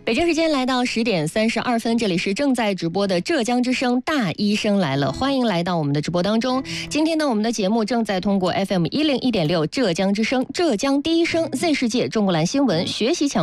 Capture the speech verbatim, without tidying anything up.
北京时间来到十点三十二分，这里是正在直播的浙江之声大医生来了，欢迎来到我们的直播当中。今天呢，我们的节目正在通过 F M 一零一点六浙江之声、浙江第一声 Z 世界中国蓝新闻学习强。